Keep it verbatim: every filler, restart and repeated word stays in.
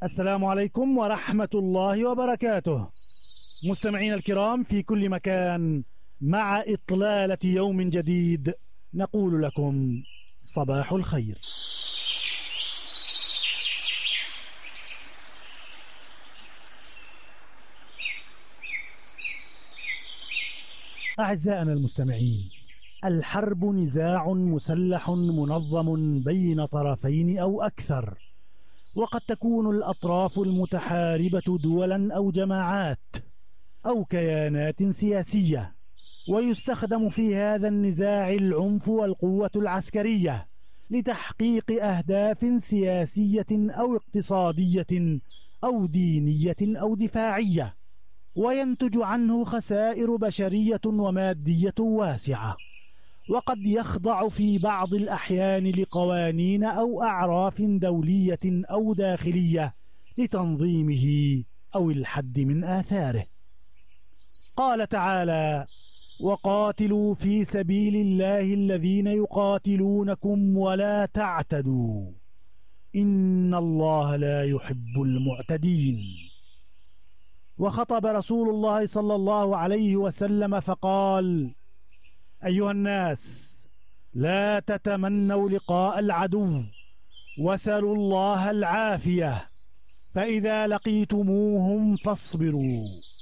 السلام عليكم ورحمة الله وبركاته. مستمعين الكرام في كل مكان، مع إطلالة يوم جديد نقول لكم صباح الخير. أعزائنا المستمعين، الحرب نزاع مسلح منظم بين طرفين أو أكثر، وقد تكون الأطراف المتحاربة دولا أو جماعات أو كيانات سياسية، ويستخدم في هذا النزاع العنف والقوة العسكرية لتحقيق أهداف سياسية أو اقتصادية أو دينية أو دفاعية، وينتج عنه خسائر بشرية ومادية واسعة، وقد يخضع في بعض الأحيان لقوانين أو أعراف دولية أو داخلية لتنظيمه أو الحد من آثاره. قال تعالى: وقاتلوا في سبيل الله الذين يقاتلونكم ولا تعتدوا إن الله لا يحب المعتدين. وخطب رسول الله صلى الله عليه وسلم فقال: أيها الناس، لا تتمنوا لقاء العدو وسلوا الله العافية، فإذا لقيتموهم فاصبروا